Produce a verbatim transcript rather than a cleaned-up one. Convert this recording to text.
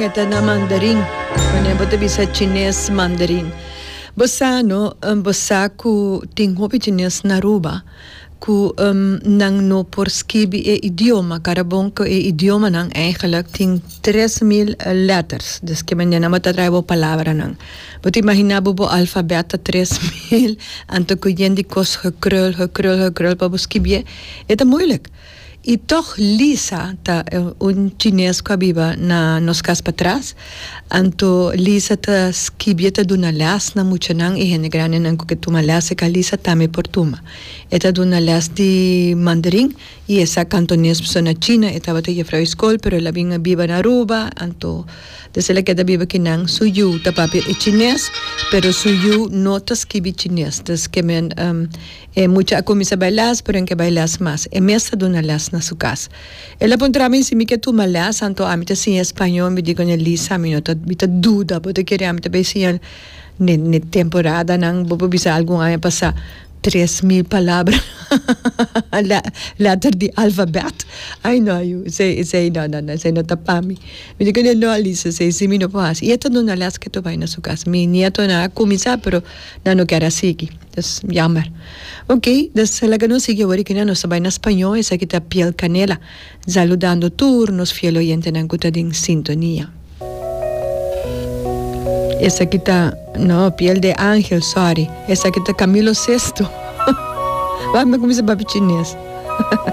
ita na mandarin. Kanya bote bisa Chinese mandarin. Bosa no, um, bosa ku tinghopi Chinese naruba. Ku um, nang no por skibi e idioma. Karabong ko e idioma nang eigenlijk ting tres mil letters. Dus que mañana mata traibo palabra nang. Bote imaginabo bo alfabeta tres mil. Anto ku yendi kos gekrul, gekrul, gekrul pa bo skibie. Eta moeilijk. Y toch Lisa, ta, un Chines que viva na nos cas para atrás, anto Lisa ta skibieta duna las na mucha nang i hene grane nang que tuma las ka Lisa tame por tuma. Eta duna las di mandarin y esa cantonés na China, eta bate ye frau skol, pero la vinga viva na Aruba, anto desde la que da viva kinang suyu ta papi e Chines, pero suyu no ta skibi Chines, des que men um, e mucha comisa bailas, pero en que bailas más. E mesa duna las na su casa. Ela pontrami si mi que tu malas, anto amita si español, me digo ni Lisa, mi no ta bita duda, porque quería amita besian ne ne temporada nang bobo bisa algún año pasa tres mil palabras la letter di alfabet. Ay no, you say say no no no say no tapami. Me digo ni no Lisa, say si mi no puedes. Y esto no na las que tu vai na su casa. Mi nieto na comisa, pero na no quiere seguir. Das jammer. Ok, das la que no sigue ahora que no sabe en español, esa que está piel canela, saludando turnos, fiel oyente en din sintonía. Esa que está, no, piel de ángel, sorry. Esa que está Camilo Sexto. Vamos a começar a chinês.